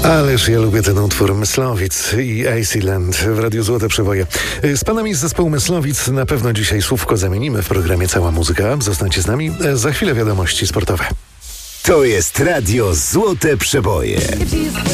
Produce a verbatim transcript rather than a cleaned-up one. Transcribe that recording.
Ależ ja lubię ten utwór Myslowic i Iceland w Radiu Złote Przeboje. Z panami z zespołu Myslowic na pewno dzisiaj słówko zamienimy w programie Cała Muzyka. Zostańcie z nami. Za chwilę wiadomości sportowe. To jest Radio Złote Przeboje.